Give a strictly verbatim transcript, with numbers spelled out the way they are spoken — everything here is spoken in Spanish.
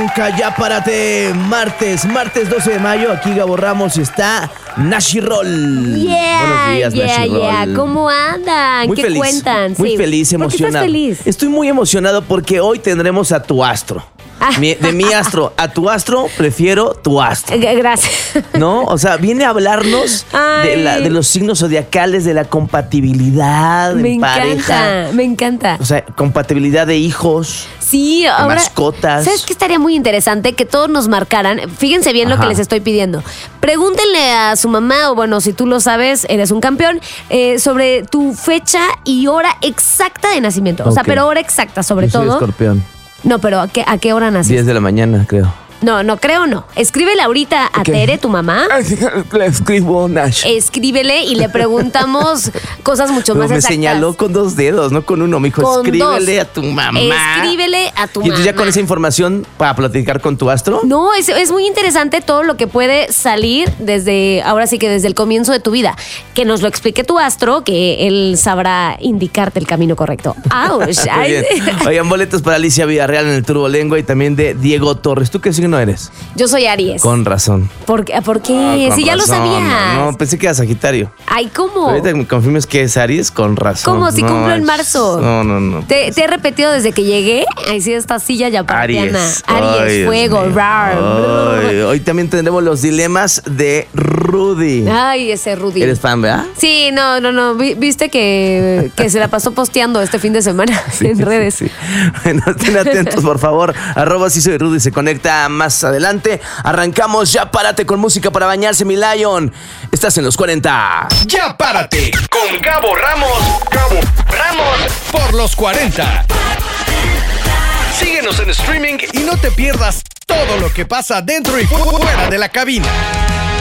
arranca Ya Párate, martes, martes doce de mayo. Aquí Gabo Ramos y está Nashi Roll. Yeah, Buenos días, yeah, Nashi yeah. Roll. ¿Cómo andan? Muy ¿Qué feliz, cuentan? Muy sí. feliz, emocionado. ¿Por qué estás feliz? Estoy muy emocionado porque hoy tendremos a tu astro. Ah. Mi, de mi astro a tu astro, prefiero tu astro. G- Gracias. ¿No? O sea, viene a hablarnos de, la, de los signos zodiacales, de la compatibilidad Me en encanta, pareja. me encanta. O sea, compatibilidad de hijos. Sí, ahora. Mascotas. ¿Sabes qué estaría muy interesante? Que todos nos marcaran. Fíjense bien Ajá. lo que les estoy pidiendo. Pregúntenle a su mamá, o bueno, si tú lo sabes, eres un campeón, eh, sobre tu fecha y hora exacta de nacimiento. O sea, Ok. pero hora exacta, sobre Yo soy todo. escorpión. No, pero ¿a qué, a qué hora naciste? diez de la mañana, creo. No, no creo, no. Escríbele ahorita a Ok. Tere, tu mamá. Le escribo Nash. Escríbele y le preguntamos cosas mucho Pero más me exactas. señaló con dos dedos, no con uno. Me dijo, Con escríbele dos. a tu mamá. Escríbele a tu Y entonces mamá. ya con esa información para platicar con tu astro. No, es, es muy interesante todo lo que puede salir desde, ahora sí que desde el comienzo de tu vida. Que nos lo explique tu astro, que él sabrá indicarte el camino correcto. ¡Auch! Muy Ay. bien. Oigan, boletos para Alicia Villarreal en el Turbo Lengua y también de Diego Torres. ¿Tú qué signo eres? Yo soy Aries. Con razón. ¿Por, qué? ¿Por qué? Ah, con si ya lo razón. sabías. No, pensé que era Sagitario. Ay, ¿cómo? Ahorita que me confirmes que es Aries, con razón. ¿Cómo? Si No, cumplo en es- marzo. No, no, no. Te, te he repetido desde que llegué. Ahí sí, esta silla ya partiana. Aries. Aries, Ay, Dios fuego, mío. rar. Ay, hoy también tendremos los dilemas de Rudy. Ay, ese Rudy. ¿Eres fan, verdad? Sí, no, no, no. Vi- Viste que, que se la pasó posteando este fin de semana Sí, en sí, redes. sí. Bueno, estén atentos, por favor. Arroba si soy Rudy se conecta más adelante. Arrancamos Ya Párate con música para bañarse, mi Lion. Estás en los cuarenta. Ya Párate con Gabo Ramos. Gabo Ramos por los cuarenta. Síguenos en streaming y no te pierdas todo lo que pasa dentro y fu- fuera de la cabina.